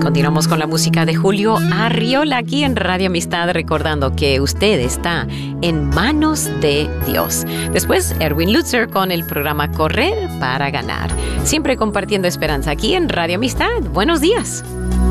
Continuamos con la música de Julio Arriola aquí en Radio Amistad, recordando que usted está en manos de Dios. Después, Erwin Lutzer con el programa Correr para Ganar. Siempre compartiendo esperanza aquí en Radio Amistad. Buenos días.